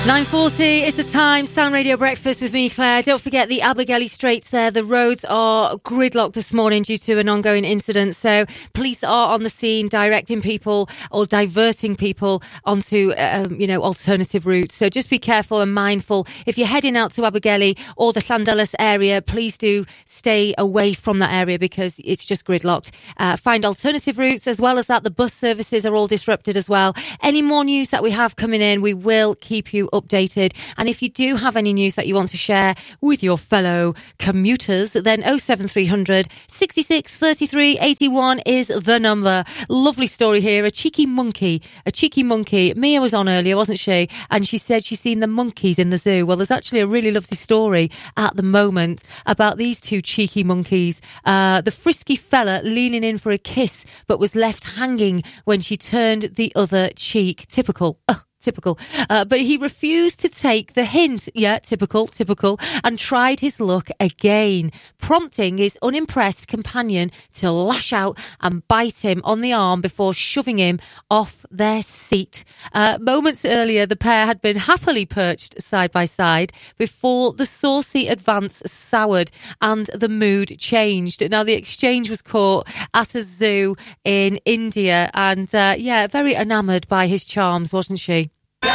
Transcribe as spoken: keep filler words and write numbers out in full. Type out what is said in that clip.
nine forty is the time. Sound Radio Breakfast with me, Claire. Don't forget the Abergele Straits there. The roads are gridlocked this morning due to an ongoing incident. So police are on the scene directing people or diverting people onto, um, you know, alternative routes. So just be careful and mindful. If you're heading out to Abergele or the Llandellas area, please do stay away from that area because it's just gridlocked. Uh, find alternative routes. As well as that, the bus services are all disrupted as well. Any more news that we have coming in, we will keep you updated. And if you do have any news that you want to share with your fellow commuters, then oh seven three hundred, sixty-six, thirty-three, eighty-one is the number. Lovely story here. A cheeky monkey, a cheeky monkey. Mia was on earlier, wasn't she? And she said she's seen the monkeys in the zoo. Well, there's actually a really lovely story at the moment about these two cheeky monkeys. Uh, the frisky fella leaning in for a kiss, but was left hanging when she turned the other cheek. Typical. Ugh. Typical. Uh, but he refused to take the hint. Yeah, typical, typical. And tried his luck again, prompting his unimpressed companion to lash out and bite him on the arm before shoving him off their seat. Uh, moments earlier, the pair had been happily perched side by side before the saucy advance soured and the mood changed. Now, the exchange was caught at a zoo in India and, uh, yeah, very enamoured by his charms, wasn't she?